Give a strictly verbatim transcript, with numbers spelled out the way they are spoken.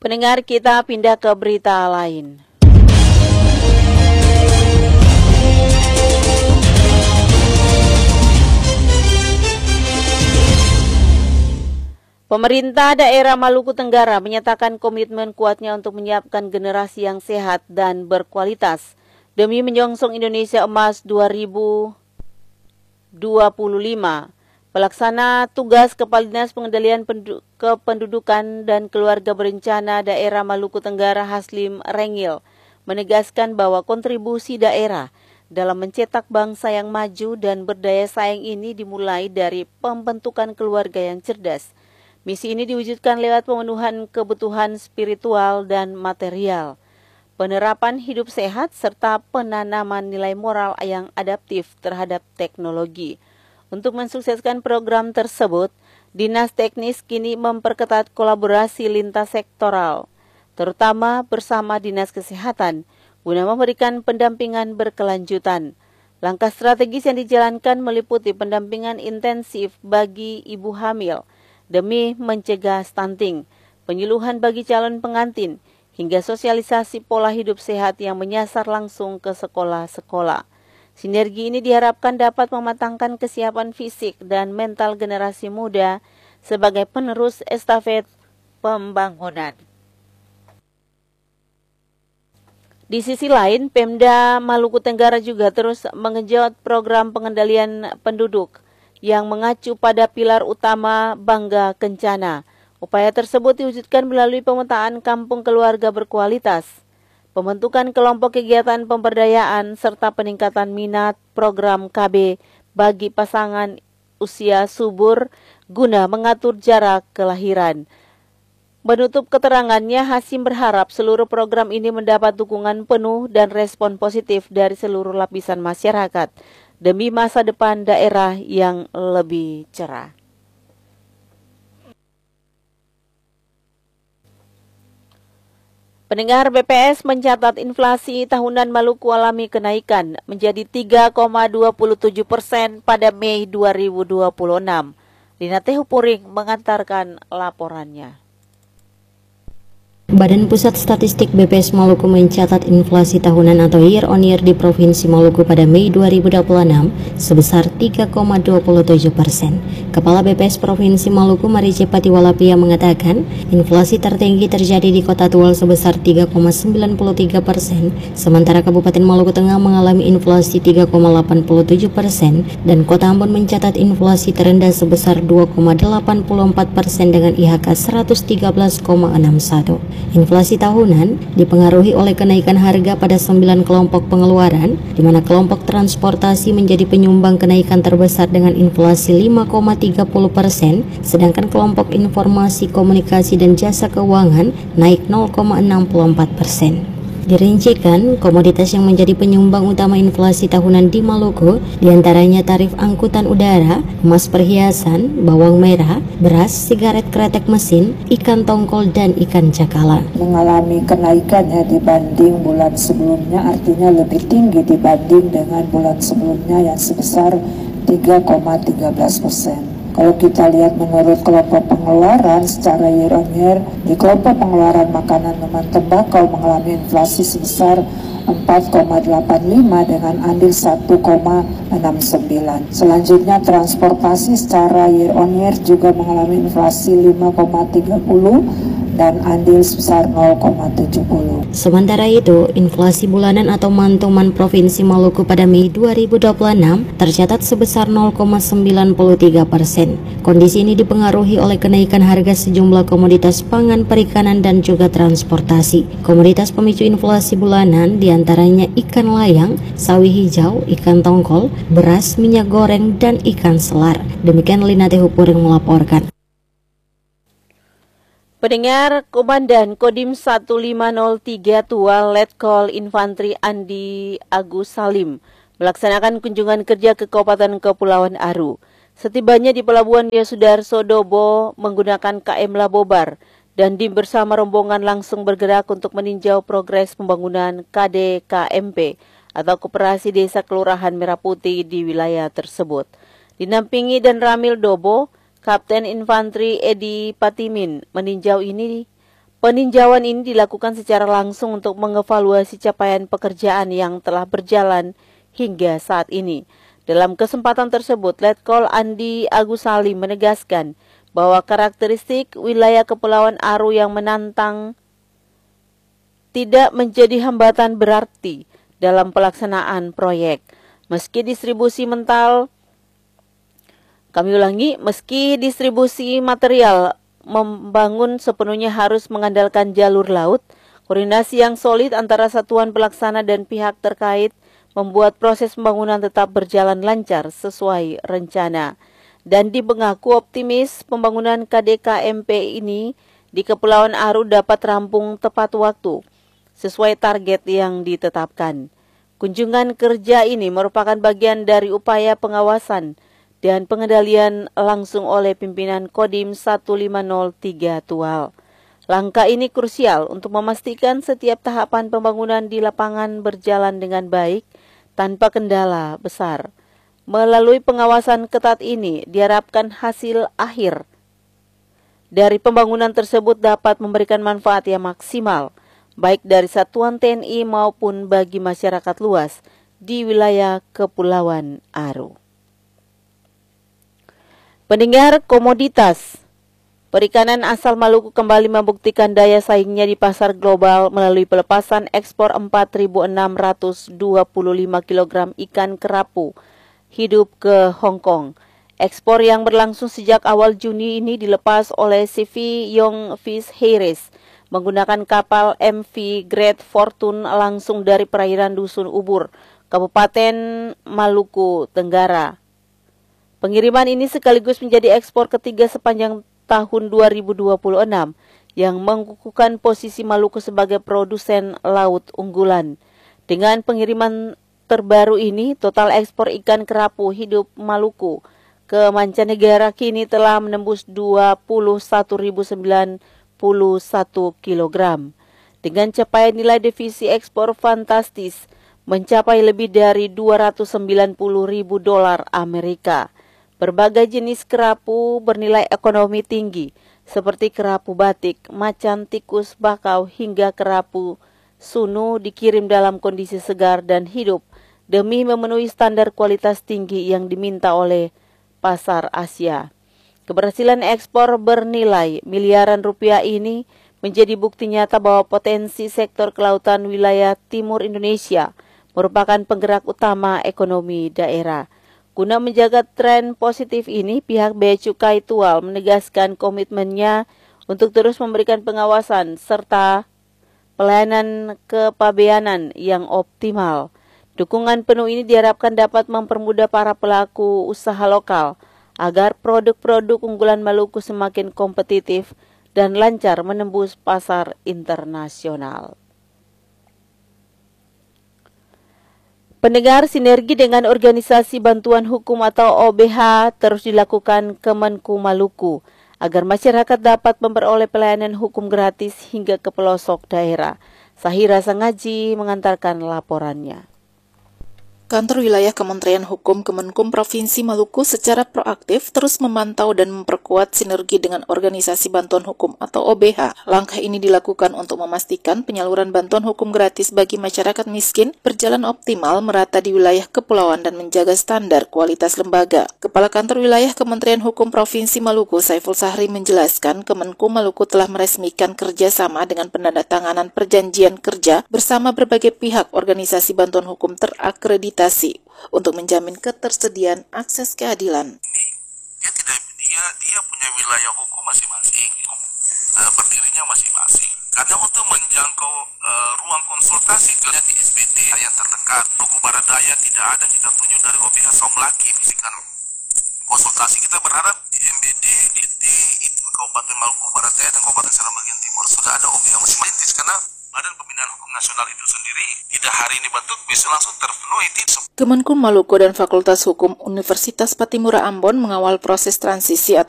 Pendengar, kita pindah ke berita lain. Pemerintah daerah Maluku Tenggara menyatakan komitmen kuatnya untuk menyiapkan generasi yang sehat dan berkualitas demi menyongsong Indonesia Emas dua ribu dua puluh lima. Pelaksana tugas Kepala Dinas Pengendalian Pendu- Kependudukan dan Keluarga Berencana Daerah Maluku Tenggara Haslim Rengil menegaskan bahwa kontribusi daerah dalam mencetak bangsa yang maju dan berdaya saing ini dimulai dari pembentukan keluarga yang cerdas. Misi ini diwujudkan lewat pemenuhan kebutuhan spiritual dan material, penerapan hidup sehat, serta penanaman nilai moral yang adaptif terhadap teknologi. Untuk mensukseskan program tersebut, Dinas Teknis kini memperketat kolaborasi lintas sektoral, terutama bersama Dinas Kesehatan, guna memberikan pendampingan berkelanjutan. Langkah strategis yang dijalankan meliputi pendampingan intensif bagi ibu hamil demi mencegah stunting, penyuluhan bagi calon pengantin, hingga sosialisasi pola hidup sehat yang menyasar langsung ke sekolah-sekolah. Sinergi ini diharapkan dapat mematangkan kesiapan fisik dan mental generasi muda sebagai penerus estafet pembangunan. Di sisi lain, Pemda Maluku Tenggara juga terus menggenjot program pengendalian penduduk yang mengacu pada pilar utama Bangga Kencana. Upaya tersebut diwujudkan melalui pemetaan kampung keluarga berkualitas, pembentukan kelompok kegiatan pemberdayaan, serta peningkatan minat program K B bagi pasangan usia subur guna mengatur jarak kelahiran. Menutup keterangannya, Hasim berharap seluruh program ini mendapat dukungan penuh dan respon positif dari seluruh lapisan masyarakat demi masa depan daerah yang lebih cerah. Pendengar, B P S mencatat inflasi tahunan Maluku alami kenaikan menjadi tiga koma dua tujuh persen pada Mei dua ribu dua puluh enam. Lina Tehupuring mengantarkan laporannya. Badan Pusat Statistik B P S Maluku mencatat inflasi tahunan atau year on year di Provinsi Maluku pada Mei dua ribu dua puluh enam sebesar tiga koma dua tujuh persen. Kepala B P S Provinsi Maluku Marice Patiwalapia mengatakan inflasi tertinggi terjadi di Kota Tual sebesar tiga koma sembilan tiga persen, sementara Kabupaten Maluku Tengah mengalami inflasi tiga koma delapan tujuh persen dan Kota Ambon mencatat inflasi terendah sebesar dua koma delapan empat persen dengan I H K seratus tiga belas koma enam satu. Inflasi tahunan dipengaruhi oleh kenaikan harga pada sembilan kelompok pengeluaran, di mana kelompok transportasi menjadi penyumbang kenaikan terbesar dengan inflasi lima koma tiga puluh persen, sedangkan kelompok informasi, komunikasi, dan jasa keuangan naik nol koma enam empat persen. Dirincikan, komoditas yang menjadi penyumbang utama inflasi tahunan di Maluku diantaranya tarif angkutan udara, emas perhiasan, bawang merah, beras, sigaret kretek mesin, ikan tongkol, dan ikan cakala. Mengalami kenaikan ya dibanding bulan sebelumnya, artinya lebih tinggi dibanding dengan bulan sebelumnya yang sebesar tiga koma satu tiga persen. Kalau kita lihat menurut kelompok pengeluaran secara year on year, di kelompok pengeluaran makanan, minuman, tembakau mengalami inflasi sebesar empat koma delapan lima dengan andil satu koma enam sembilan. Selanjutnya transportasi secara year on year juga mengalami inflasi lima koma tiga nol dan andil sebesar nol koma tujuh nol. Sementara itu, inflasi bulanan atau mantuman Provinsi Maluku pada Mei dua ribu dua puluh enam tercatat sebesar nol koma sembilan tiga persen. Kondisi ini dipengaruhi oleh kenaikan harga sejumlah komoditas pangan, perikanan, dan juga transportasi. Komoditas pemicu inflasi bulanan diantaranya ikan layang, sawi hijau, ikan tongkol, beras, minyak goreng, dan ikan selar. Demikian Lina Tehupuring melaporkan. Pendengar, Komandan Kodim satu lima nol tiga Tual Letkol Infantri Andi Agus Salim melaksanakan kunjungan kerja ke Kabupaten Kepulauan Aru. Setibanya di Pelabuhan Dia Sudarso Dobo menggunakan K M Labobar, dan Dim bersama rombongan langsung bergerak untuk meninjau progres pembangunan K D K M P atau Koperasi Desa Kelurahan Merah Putih di wilayah tersebut. Dinampingi dan Ramil Dobo, Kapten Infantri Edi Patimin meninjau ini Peninjauan ini dilakukan secara langsung untuk mengevaluasi capaian pekerjaan yang telah berjalan hingga saat ini. Dalam kesempatan tersebut, Letkol Andi Agusali menegaskan bahwa karakteristik wilayah Kepulauan Aru yang menantang tidak menjadi hambatan berarti dalam pelaksanaan proyek. Meski distribusi mental, kami ulangi, meski distribusi material membangun sepenuhnya harus mengandalkan jalur laut, koordinasi yang solid antara satuan pelaksana dan pihak terkait membuat proses pembangunan tetap berjalan lancar sesuai rencana. Dan mengaku optimis pembangunan K D K M P ini di Kepulauan Aru dapat rampung tepat waktu sesuai target yang ditetapkan. Kunjungan kerja ini merupakan bagian dari upaya pengawasan dan pengendalian langsung oleh pimpinan Kodim seribu lima nol tiga Tual. Langkah ini krusial untuk memastikan setiap tahapan pembangunan di lapangan berjalan dengan baik tanpa kendala besar. Melalui pengawasan ketat ini, diharapkan hasil akhir dari pembangunan tersebut dapat memberikan manfaat yang maksimal, baik dari satuan T N I maupun bagi masyarakat luas di wilayah Kepulauan Aru. Pendengar komoditas, perikanan asal Maluku kembali membuktikan daya saingnya di pasar global melalui pelepasan ekspor empat ribu enam ratus dua puluh lima kilogram ikan kerapu hidup ke Hong Kong. Ekspor yang berlangsung sejak awal Juni ini dilepas oleh C V Yong Fish Harris menggunakan kapal M V Great Fortune langsung dari perairan Dusun Ubur, Kabupaten Maluku Tenggara. Pengiriman ini sekaligus menjadi ekspor ketiga sepanjang tahun dua ribu dua puluh enam yang mengukuhkan posisi Maluku sebagai produsen laut unggulan. Dengan pengiriman terbaru ini, total ekspor ikan kerapu hidup Maluku ke mancanegara kini telah menembus dua puluh satu ribu sembilan puluh satu kilogram. Dengan capaian nilai divisi ekspor fantastis mencapai lebih dari dua ratus sembilan puluh ribu dolar Amerika. Berbagai jenis kerapu bernilai ekonomi tinggi, seperti kerapu batik, macan, tikus, bakau, hingga kerapu sunu dikirim dalam kondisi segar dan hidup demi memenuhi standar kualitas tinggi yang diminta oleh pasar Asia. Keberhasilan ekspor bernilai miliaran rupiah ini menjadi bukti nyata bahwa potensi sektor kelautan wilayah timur Indonesia merupakan penggerak utama ekonomi daerah. Guna menjaga tren positif ini, pihak Bea Cukai Tual menegaskan komitmennya untuk terus memberikan pengawasan serta pelayanan kepabeanan yang optimal. Dukungan penuh ini diharapkan dapat mempermudah para pelaku usaha lokal agar produk-produk unggulan Maluku semakin kompetitif dan lancar menembus pasar internasional. Pendengar, sinergi dengan Organisasi Bantuan Hukum atau O B H terus dilakukan Kemenku Maluku agar masyarakat dapat memperoleh pelayanan hukum gratis hingga ke pelosok daerah. Sahira Sangaji mengantarkan laporannya. Kantor Wilayah Kementerian Hukum Kemenkum Provinsi Maluku secara proaktif terus memantau dan memperkuat sinergi dengan Organisasi Bantuan Hukum atau O B H. Langkah ini dilakukan untuk memastikan penyaluran bantuan hukum gratis bagi masyarakat miskin berjalan optimal merata di wilayah kepulauan dan menjaga standar kualitas lembaga. Kepala Kantor Wilayah Kementerian Hukum Provinsi Maluku, Saiful Sahri, menjelaskan Kemenkum Maluku telah meresmikan kerjasama dengan penandatanganan perjanjian kerja bersama berbagai pihak organisasi bantuan hukum terakreditasi untuk menjamin ketersediaan akses keadilan. Dia tidak dia dia punya wilayah hukum masing-masing, uh, berdirinya masing-masing. Karena untuk menjangkau uh, ruang konsultasi ke di S P D yang terdekat, Maluku Barat Daya tidak ada, kita tunjuk dari O B H Saumlaki bisikan konsultasi. Kita berharap di M B D, D T, itu Kabupaten Maluku Barat Daya dan Kabupaten Seram bagian Timur sudah ada O B H masing-masing, karena Badan Pembinaan Hukum Nasional itu sendiri tidak hari ini bentuk bisa langsung terpenuhi. Kemenkum Maluku dan Fakultas Hukum Universitas Patimura Ambon mengawal proses transisi atau